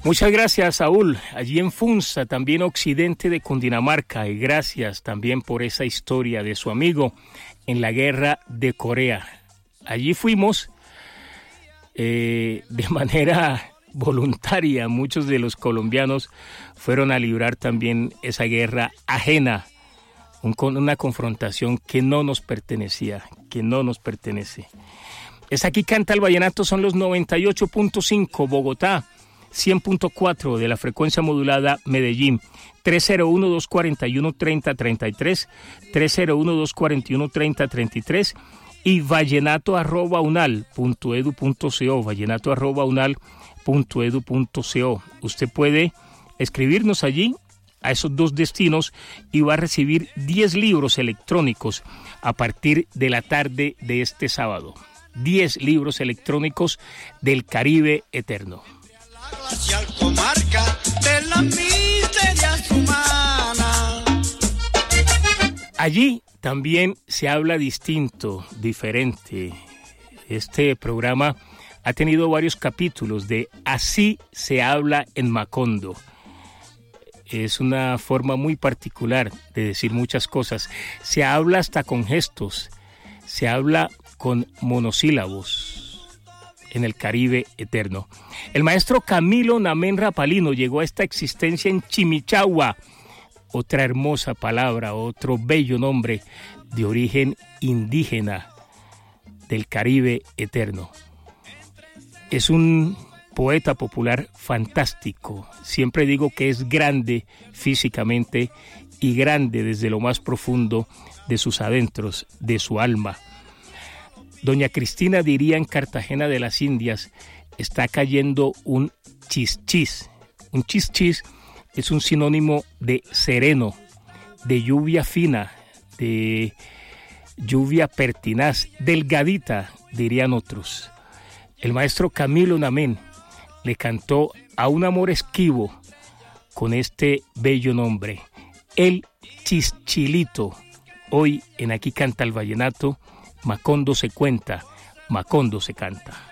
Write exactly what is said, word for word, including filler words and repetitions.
Muchas gracias, Saúl, allí en Funza, también occidente de Cundinamarca, y gracias también por esa historia de su amigo en la guerra de Corea. Allí fuimos eh, de manera voluntaria, muchos de los colombianos fueron a librar también esa guerra ajena, un, una confrontación que no nos pertenecía, que no nos pertenece. Es Aquí Canta el Vallenato, son los noventa y ocho punto cinco, Bogotá, cien punto cuatro de la frecuencia modulada Medellín, tres cero uno, dos cuatro uno, tres cero tres tres, tres cero uno, dos cuatro uno, tres cero tres tres y vallenato arroba unal punto edu punto co, vallenato arroba unal punto edu punto co. Usted puede escribirnos allí a esos dos destinos y va a recibir diez libros electrónicos a partir de la tarde de este sábado. diez libros electrónicos del Caribe Eterno. Glacial comarca de las miserias humanas. Allí también se habla distinto, diferente. Este programa ha tenido varios capítulos de Así se habla en Macondo. Es una forma muy particular de decir muchas cosas. Se habla hasta con gestos, se habla con monosílabos en el Caribe Eterno. El maestro Camilo Namén Rapalino llegó a esta existencia en Chimichagua, otra hermosa palabra, otro bello nombre de origen indígena del Caribe Eterno. Es un poeta popular fantástico. Siempre digo que es grande físicamente y grande desde lo más profundo de sus adentros, de su alma. Doña Cristina diría en Cartagena de las Indias, está cayendo un chischis. Un chischis es un sinónimo de sereno, de lluvia fina, de lluvia pertinaz, delgadita, dirían otros. El maestro Camilo Namén le cantó a un amor esquivo con este bello nombre, el Chischilito. Hoy en Aquí Canta el Vallenato, Macondo se cuenta, Macondo se canta.